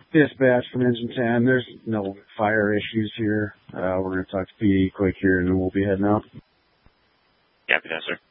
Dispatch from Engine 10. There's no fire issues here. We're going to talk to PE quick here, and then we'll be heading out. Copy that, sir.